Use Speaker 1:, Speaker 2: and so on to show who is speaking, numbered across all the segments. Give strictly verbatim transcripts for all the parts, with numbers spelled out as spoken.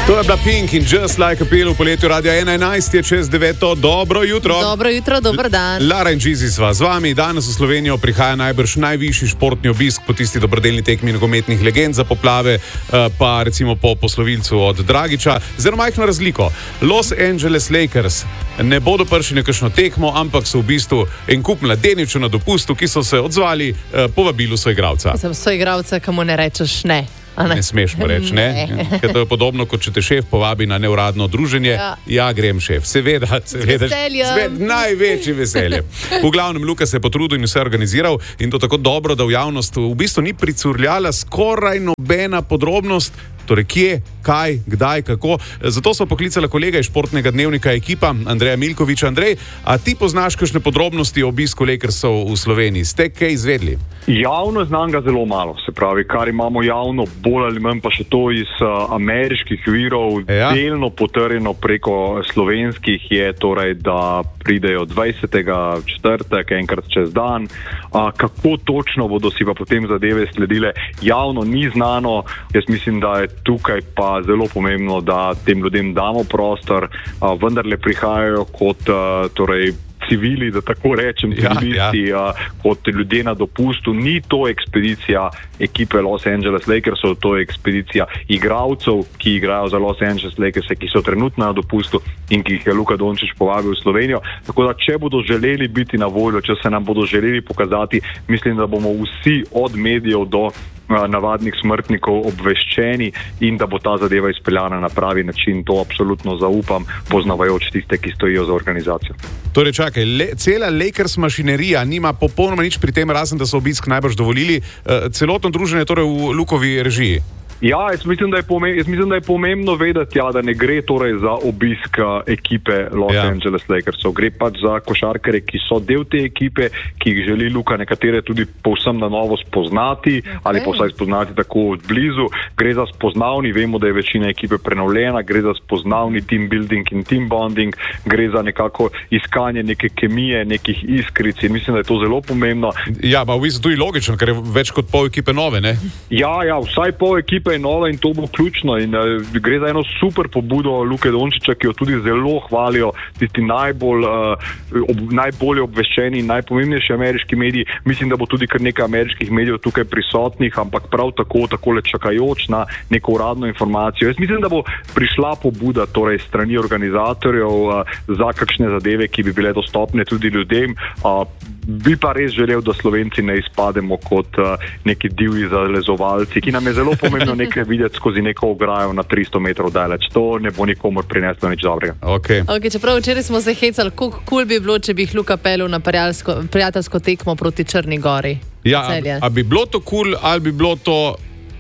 Speaker 1: To je bila Pink in Just Like a Pill v poletju Radia ena enajst je čez deveto. Dobro jutro.
Speaker 2: Dobro jutro, dober dan.
Speaker 1: Lara in Gizi sva z vami. Danes v Slovenijo prihaja najbrž najvišji športni obisk po tisti dobrodelni tekmi nogometnih legend za poplave, pa recimo po poslovilcu od Dragiča. Zelo majhno razliko. Los Angeles Lakers ne bodo prišli na kakšno tekmo, ampak so v bistvu en kup mladeničev na dopustu, ki so se odzvali povabilu soigralca.
Speaker 2: Sem soigralca, komu ne rečeš ne.
Speaker 1: Ne, ne smeš mu reči, ne? ne. Ker to je podobno, kot če te šef povabi na neuradno druženje. Ja, ja grem šef. Seveda, seveda. Zved, največji veselje. V glavnem, Luka se je potrudil in vse organiziral in to tako dobro, da v javnost v bistvu ni pricurljala skoraj nobena podrobnost, torej kje, kaj, kdaj, kako. Zato so poklicala kolega iz športnega dnevnika Ekipa, Andreja Milkoviča. Andrej, a ti poznaš kakšne podrobnosti o obisku Lakersov v Sloveniji? Ste kaj izvedli?
Speaker 3: Javno znam ga zelo malo, se pravi, kar imamo javno, bolj ali manj pa še to iz uh, ameriških virov, ja. Delno potrjeno preko slovenskih je torej, da pridejo dvajsetega četrtek, enkrat čez dan. Uh, kako točno bodo si pa potem zadeve sledile, javno ni znano. Jaz mislim, da je tukaj pa zelo pomembno, da tem ljudem damo prostor, uh, vendarle prihajajo kot uh, torej civili, da tako rečem, civilisti, ja, ja. Kot ljudje na dopustu. Ni to ekspedicija ekipe Los Angeles Lakersov, to je ekspedicija igralcev, ki igrajo za Los Angeles Lakers, ki so trenutno na dopustu in ki jih je Luka Dončić povabil v Slovenijo. Tako da, če bodo želeli biti na voljo, če se nam bodo želeli pokazati, mislim, da bomo vsi od medijev do navadnih smrtnikov obveščeni in da bo ta zadeva izpeljana na pravi način. To absolutno zaupam, poznavajoč tiste, ki stojijo za organizacijo.
Speaker 1: Torej, čakaj, le, cela Lakers mašinerija nima popolnoma nič pri tem, razen da so obisk najbrž dovolili. Uh, celotno druženje torej v Lukovi režiji.
Speaker 3: Ja, jaz mislim, da je pomembno, jaz mislim, da je pomembno vedeti, ja, da ne gre torej za obisk ekipe Los ja. Angeles Lakersov. Gre pač za košarkare, ki so del te ekipe, ki jih želi Luka nekatere tudi povsem na novo spoznati, okay. Ali pa vsaj spoznati tako od blizu. Gre za spoznavni, vemo, da je večina ekipe prenovljena, gre za spoznavni team building in team bonding, gre za nekako iskanje neke kemije, nekih iskric in mislim, da je to zelo pomembno.
Speaker 1: Ja, pa v bistvu tudi logično, ker je več kot pol ekipe nove, ne?
Speaker 3: Ja, ja, vsaj pol ekipe je nova in to bo ključno in uh, gre za eno super pobudo Luke Dončića, ki jo tudi zelo hvalijo tisti najbolj, uh, ob, najbolje obveščeni in najpomembnejši ameriški mediji. Mislim, da bo tudi kar nekaj ameriških medijev tukaj prisotnih, ampak prav tako, takole čakajoč na neko uradno informacijo. Jaz mislim, da bo prišla pobuda torej strani organizatorjev uh, za kakšne zadeve, ki bi bile dostopne tudi ljudem. Uh, bi pa res želel, da Slovenci ne izpademo kot uh, neki divji zalezovalci, ki nam je zelo pomembno nekaj videti skozi neko ograjo na tristo metrov daleč. To ne bo nikomor prineslo nič dobrega.
Speaker 1: Okay.
Speaker 2: Okay, čeprav včeraj smo se hecali, koliko kul bi bilo, če bi jih Luka pelil na prijateljsko tekmo proti Črni Gori.
Speaker 1: Ja, a, a bi bilo to kul, ali bi bilo to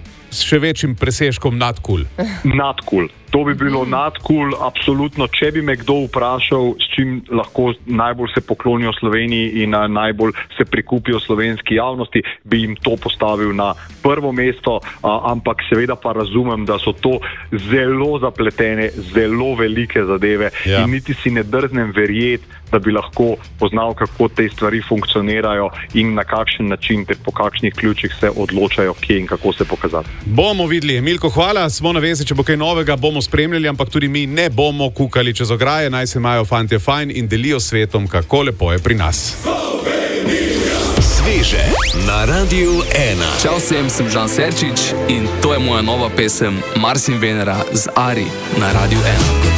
Speaker 1: s še večjim presežkom nad kul?
Speaker 3: Nad kul. To bi bilo mm. nadkul, absolutno. Če bi me kdo vprašal, s čim lahko najbolj se poklonijo Sloveniji in najbolj se prikupijo slovenski javnosti, bi jim to postavil na prvo mesto, a, ampak seveda pa razumem, da so to zelo zapletene, zelo velike zadeve ja. In niti si ne drznem verjeti, da bi lahko poznal, kako te stvari funkcionirajo in na kakšen način, ter po kakšnih ključih se odločajo, kje in kako se pokazati.
Speaker 1: Bomo videli. Milko, hvala. Smo na vezi, če bo kaj novega, bomo spremljali, ampak tudi mi ne bomo kukali čez ograje. Naj se imajo fantje fajn in delijo svetom, kako lepo je pri nas.
Speaker 4: Sveže na Radiu ena.
Speaker 5: Čau vsem, sem Žan Serčič in to je moja nova pesem Mars in Venera z Ari na Radiu ena.